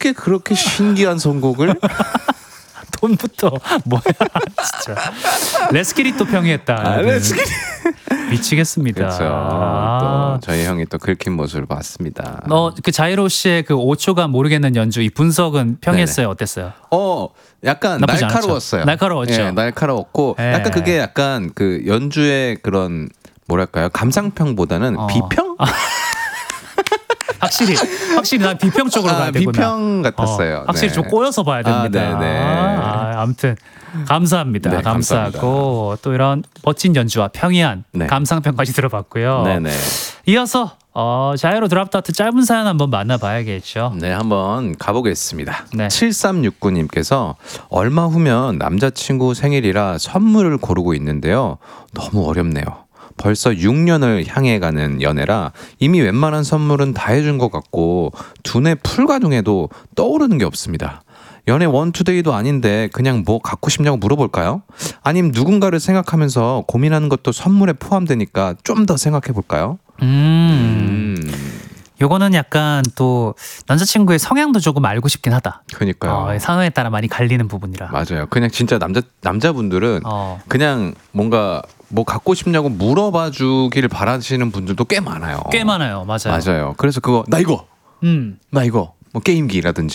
어떻게 그렇게 신기한 선곡을? 돈부터 뭐야 진짜. 레스키리 또 평이했다. 레스키리. 미치겠습니다. 그렇죠. 또 저희 형이 또 긁힌 모습을 봤습니다. 그 자이로 씨의 그 5초간 모르겠는 연주 이 분석은 평이했어요. 어땠어요? 약간 나쁘지 날카로웠어요. 않았죠? 날카로웠죠. 예, 날카로웠고 예. 약간 그게 약간 그 연주의 그런 뭐랄까요? 감상평보다는 비평? 확실히 난 비평 쪽으로 가야 되구나. 비평 같았어요. 확실히 네. 좀 꼬여서 봐야 됩니다. 네네. 아무튼 감사합니다. 네, 감사하고 또 이런 멋진 연주와 평이한 네. 감상평까지 들어봤고요. 네네. 이어서 자이로 드랍다트 짧은 사연 한번 만나봐야겠죠. 네, 한번 가보겠습니다. 네. 7369님께서 얼마 후면 남자친구 생일이라 선물을 고르고 있는데요. 너무 어렵네요. 벌써 6년을 향해 가는 연애라 이미 웬만한 선물은 다 해준 것 같고 두뇌 풀가둥해도 떠오르는 게 없습니다. 연애 원투데이도 아닌데 그냥 뭐 갖고 싶냐고 물어볼까요? 아님 누군가를 생각하면서 고민하는 것도 선물에 포함되니까 좀 더 생각해 볼까요? 요거는 약간 또 남자친구의 성향도 조금 알고 싶긴 하다. 그러니까요. 상황에 따라 많이 갈리는 부분이라. 맞아요. 그냥 진짜 남자분들은 그냥 뭔가 뭐 갖고 싶냐고 물어봐 주기를 바라시는 분들도 꽤 많아요. 꽤 많아요. 맞아요. 맞아요. 그래서 그거 나 이거 뭐 게임기라든지